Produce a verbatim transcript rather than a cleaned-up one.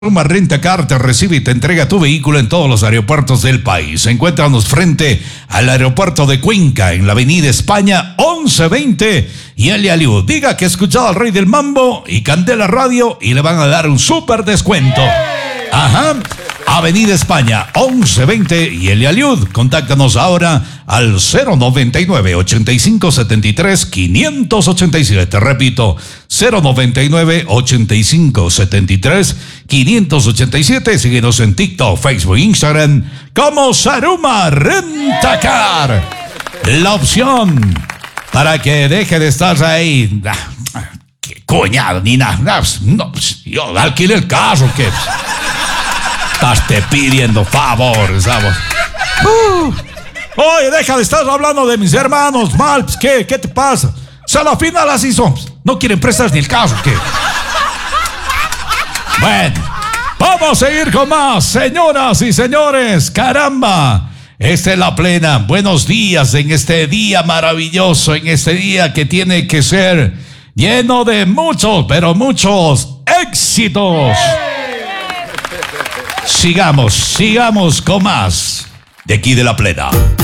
Uma Rentacar te recibe y te entrega tu vehículo en todos los aeropuertos del país. Encuéntranos frente al aeropuerto de Cuenca, en la avenida España once veinte y El Yaliú. Diga que ha escuchado al Rey del Mambo y Candela Radio y le van a dar un súper descuento. Ajá. Avenida España once veinte y El Yaliú. Contáctanos ahora al cero noventa y nueve, ochenta y cinco, setenta y tres, quinientos ochenta y siete. Repito, cero noventa y nueve, ochenta y cinco, setenta y tres, quinientos ochenta y siete. Síguenos en TikTok, Facebook, Instagram como Saruma Rentacar. La opción para que deje de estar ahí. Qué coñado, ni nada. No, yo alquilé el carro, que estás te pidiendo favores, ¿sabes? Uh. Oye, deja de estar hablando de mis hermanos, mal, ¿qué? ¿Qué te pasa? O sea, a la final así son. No quieren prestar ni el caso, ¿qué? Bueno, vamos a seguir con más, señoras y señores. Caramba, esta es la plena. Buenos días en este día maravilloso, en este día que tiene que ser lleno de muchos, pero muchos éxitos. Sigamos, sigamos con más de aquí de la plena.